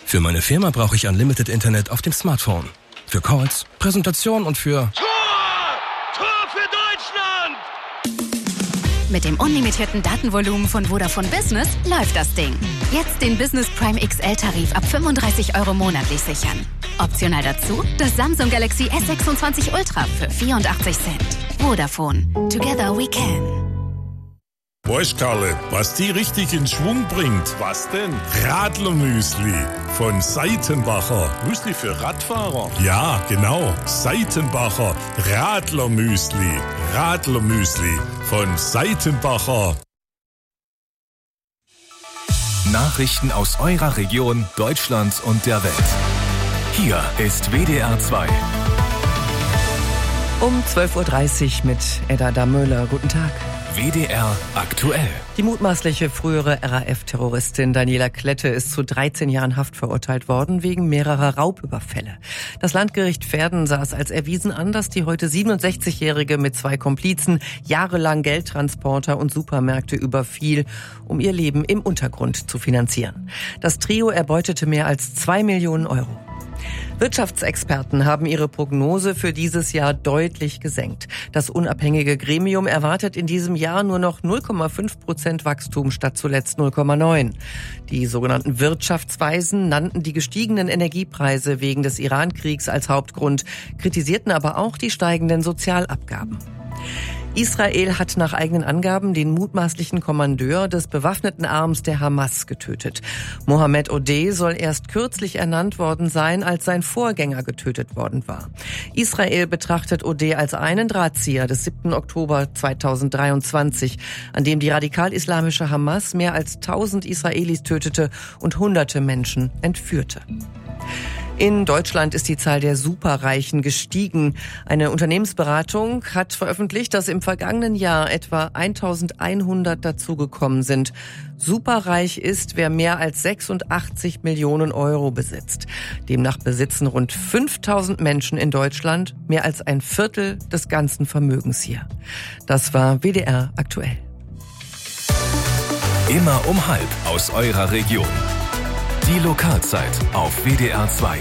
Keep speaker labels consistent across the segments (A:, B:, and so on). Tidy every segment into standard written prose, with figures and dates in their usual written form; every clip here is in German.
A: Für meine Firma brauche ich Unlimited Internet auf dem Smartphone. Für Calls, Präsentation und für...
B: Tor für Deutschland!
C: Mit dem unlimitierten Datenvolumen von Vodafone Business läuft das Ding. Jetzt den Business Prime XL-Tarif ab 35 € monatlich sichern. Optional dazu das Samsung Galaxy S26 Ultra für 84 Cent. Vodafone. Together we can.
D: Weißt, Karle, was die richtig in Schwung bringt?
B: Was denn?
D: Radlermüsli von Seitenbacher.
B: Müsli für Radfahrer?
D: Ja, genau. Seitenbacher Radlermüsli. Radlermüsli von Seitenbacher.
E: Nachrichten aus eurer Region, Deutschland und der Welt. Hier ist WDR 2.
F: Um 12.30 Uhr mit Edda Damöller. Guten Tag.
E: WDR aktuell.
F: Die mutmaßliche frühere RAF-Terroristin Daniela Klette ist zu 13 Jahren Haft verurteilt worden wegen mehrerer Raubüberfälle. Das Landgericht Verden sah es als erwiesen an, dass die heute 67-Jährige mit 2 Komplizen jahrelang Geldtransporter und Supermärkte überfiel, um ihr Leben im Untergrund zu finanzieren. Das Trio erbeutete mehr als 2 Millionen €. Wirtschaftsexperten haben ihre Prognose für dieses Jahr deutlich gesenkt. Das unabhängige Gremium erwartet in diesem Jahr nur noch 0,5% Wachstum statt zuletzt 0,9%. Die sogenannten Wirtschaftsweisen nannten die gestiegenen Energiepreise wegen des Iran-Kriegs als Hauptgrund, kritisierten aber auch die steigenden Sozialabgaben. Israel hat nach eigenen Angaben den mutmaßlichen Kommandeur des bewaffneten Arms der Hamas getötet. Mohammed Odeh soll erst kürzlich ernannt worden sein, als sein Vorgänger getötet worden war. Israel betrachtet Odeh als einen Drahtzieher des 7. Oktober 2023, an dem die radikal-islamische Hamas mehr als 1000 Israelis tötete und hunderte Menschen entführte. In Deutschland ist die Zahl der Superreichen gestiegen. Eine Unternehmensberatung hat veröffentlicht, dass im vergangenen Jahr etwa 1100 dazugekommen sind. Superreich ist, wer mehr als 86 Millionen € besitzt. Demnach besitzen rund 5000 Menschen in Deutschland mehr als ein Viertel des ganzen Vermögens hier. Das war WDR aktuell.
E: Immer um 12:30 aus eurer Region. Die Lokalzeit auf WDR 2.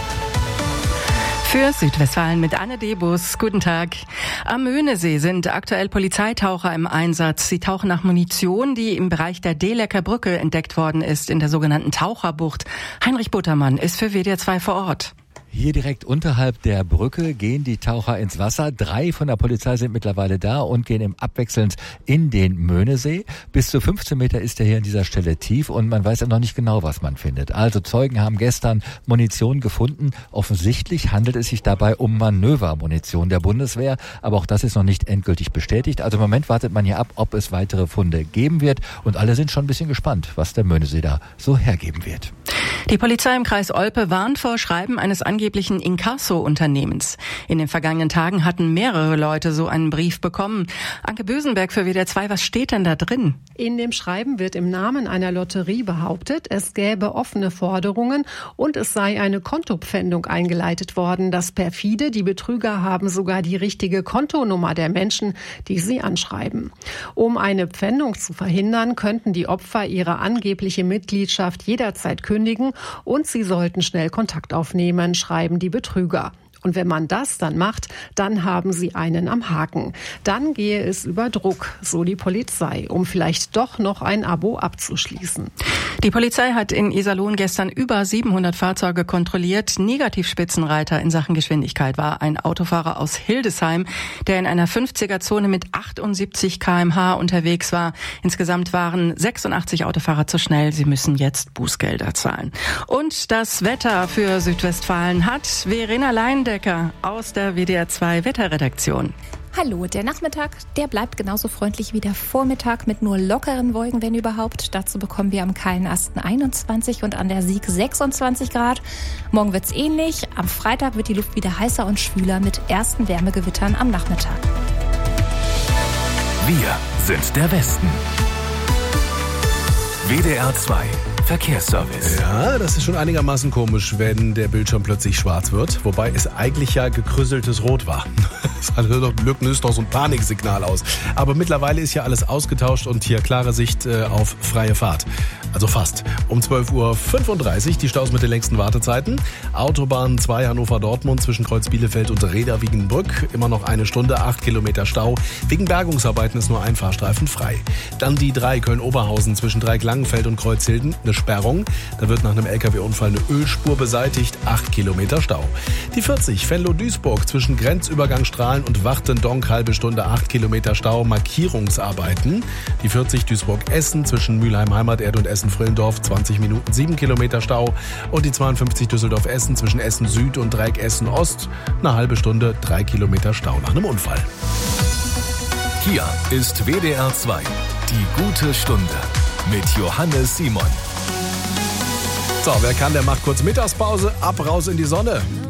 G: Für Südwestfalen mit Anne Debus. Guten Tag. Am Möhnesee sind aktuell Polizeitaucher im Einsatz. Sie tauchen nach Munition, die im Bereich der Dehlecker Brücke entdeckt worden ist, in der sogenannten Taucherbucht. Heinrich Buttermann ist für WDR 2 vor Ort.
H: Hier direkt unterhalb der Brücke gehen die Taucher ins Wasser. 3 von der Polizei sind mittlerweile da und gehen abwechselnd in den Möhnesee. Bis zu 15 Meter ist er hier an dieser Stelle tief und man weiß ja noch nicht genau, was man findet. Also Zeugen haben gestern Munition gefunden. Offensichtlich handelt es sich dabei um Manövermunition der Bundeswehr, aber auch das ist noch nicht endgültig bestätigt. Also im Moment wartet man hier ab, ob es weitere Funde geben wird und alle sind schon ein bisschen gespannt, was der Möhnesee da so hergeben wird.
G: Die Polizei im Kreis Olpe warnt vor Schreiben eines angeblichen Inkasso-Unternehmens. In den vergangenen Tagen hatten mehrere Leute so einen Brief bekommen. Anke Bösenberg für WDR 2, was steht denn da drin?
I: In dem Schreiben wird im Namen einer Lotterie behauptet, es gäbe offene Forderungen und es sei eine Kontopfändung eingeleitet worden. Das perfide, die Betrüger haben sogar die richtige Kontonummer der Menschen, die sie anschreiben. Um eine Pfändung zu verhindern, könnten die Opfer ihre angebliche Mitgliedschaft jederzeit kündigen und sie sollten schnell Kontakt aufnehmen, schreiben die Betrüger. Und wenn man das dann macht, dann haben sie einen am Haken. Dann gehe es über Druck, so die Polizei, um vielleicht doch noch ein Abo abzuschließen.
G: Die Polizei hat in Iserlohn gestern über 700 Fahrzeuge kontrolliert. Negativspitzenreiter in Sachen Geschwindigkeit war ein Autofahrer aus Hildesheim, der in einer 50er-Zone mit 78 km/h unterwegs war. Insgesamt waren 86 Autofahrer zu schnell. Sie müssen jetzt Bußgelder zahlen. Und das Wetter für Südwestfalen hat Verena Leindecker aus der WDR 2 Wetterredaktion.
J: Hallo, der Nachmittag, der bleibt genauso freundlich wie der Vormittag mit nur lockeren Wolken, wenn überhaupt. Dazu bekommen wir am Kahlen Asten 21 und an der Sieg 26 Grad. Morgen wird's ähnlich. Am Freitag wird die Luft wieder heißer und schwüler mit ersten Wärmegewittern am Nachmittag.
E: Wir sind der Westen. WDR 2 Verkehrsservice.
K: Ja, das ist schon einigermaßen komisch, wenn der Bildschirm plötzlich schwarz wird. Wobei es eigentlich ja gekrüseltes Rot war. Das löst doch so ein Paniksignal aus. Aber mittlerweile ist ja alles ausgetauscht und hier klare Sicht auf freie Fahrt. Also fast. Um 12:35 Uhr die Staus mit den längsten Wartezeiten. Autobahn 2 Hannover-Dortmund zwischen Kreuz Bielefeld und Reda-Wiedenbrück. Immer noch 1 Stunde, 8 Kilometer Stau. Wegen Bergungsarbeiten ist nur ein Fahrstreifen frei. Dann die 3 Köln-Oberhausen zwischen Dreieck-Langenfeld und Kreuzhilden. Eine Sperrung. Da wird nach einem LKW-Unfall eine Ölspur beseitigt. 8 Kilometer Stau. Die 40 Venlo-Duisburg zwischen Grenzübergang Strahlen und Wachtendonk. Halbe Stunde, 8 Kilometer Stau. Markierungsarbeiten. Die 40 Duisburg-Essen zwischen Mülheim-Heimaterde und Essen-Frillendorf. 20 Minuten, 7 Kilometer Stau. Und die 52 Düsseldorf-Essen zwischen Essen-Süd und Dreieck Essen-Ost. Eine halbe Stunde, 3 Kilometer Stau nach einem Unfall.
E: Hier ist WDR 2. Die gute Stunde mit Johannes Simon.
K: So, wer kann, der macht kurz Mittagspause. Ab raus in die Sonne.